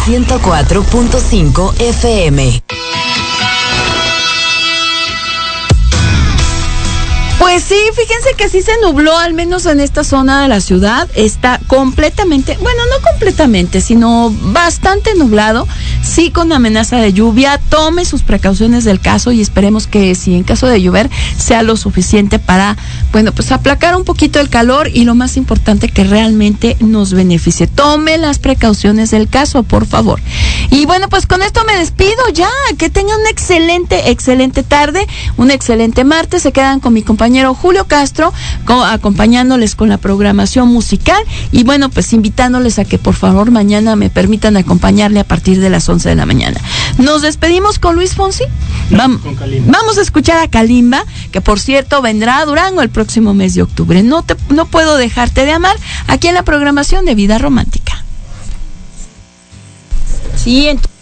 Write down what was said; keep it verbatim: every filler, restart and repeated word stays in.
ciento cuatro punto cinco F M. Pues sí, fíjense que sí se nubló, al menos en esta zona de la ciudad. Está completamente, bueno, no completamente, sino bastante nublado. Sí, con amenaza de lluvia. Tome sus precauciones del caso y esperemos que si en caso de llover sea lo suficiente para, bueno, pues aplacar un poquito el calor y lo más importante, que realmente nos beneficie. Tome las precauciones del caso, por favor. Y bueno, pues con esto me despido ya. Que tengan una excelente, excelente tarde, un excelente martes. Se quedan con mi compañero Julio Castro, co- acompañándoles con la programación musical y bueno, pues invitándoles a que por favor mañana me permitan acompañarle a partir de las once de la mañana. Nos despedimos con Luis Fonsi. No, Vam- con Kalimba. Vamos a escuchar a Kalimba, que por cierto vendrá a Durango el próximo mes de octubre. No te, no puedo dejarte de amar, aquí en la programación de Vida Romántica. Sí, entonces